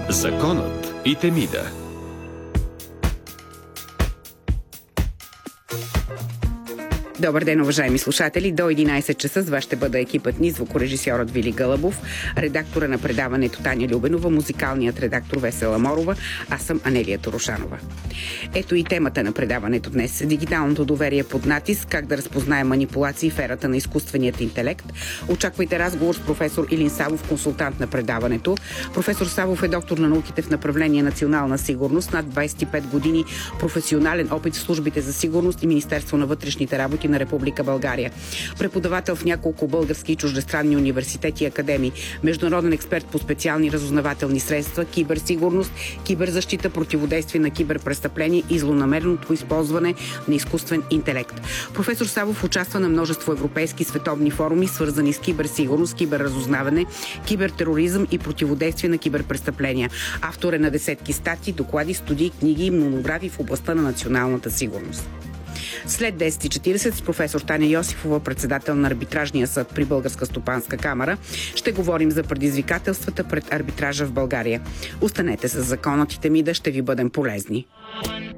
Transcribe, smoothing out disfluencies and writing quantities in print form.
Законът и Темида. Добър ден, уважаеми слушатели! До 11 часа с вас ще бъде екипът ни, звукорежисьорът Вили Гълъбов, редактора на предаването Таня Любенова, музикалният редактор Весела Морова, аз съм Анелия Торошанова. Ето и темата на предаването днес. Дигиталното доверие под натиск, как да разпознаем манипулации в ерата на изкуственият интелект. Очаквайте разговор с професор Илин Савов, консултант на предаването. Професор Савов е доктор на науките в направление национална сигурност, над 25 години професионален опит в службите за сигурност и Министерство на вътрешните работи на Република България. Преподавател в няколко български и чуждестранни университети и академии, международен експерт по специални разузнавателни средства, киберсигурност, киберзащита, противодействие на киберпрестъпления и злонамереното използване на изкуствен интелект. Професор Савов участва на множество европейски световни форуми, свързани с киберсигурност, киберразузнаване, кибертероризъм и противодействие на киберпрестъпления. Автор е на десетки статии, доклади, студии, книги и монографии в областта на националната сигурност. След 10:40 с професор Таня Йосифова, председател на Арбитражния съд при Българска стопанска камара, ще говорим за предизвикателствата пред арбитража в България. Останете с Законът и Темида, ще ви бъдем полезни.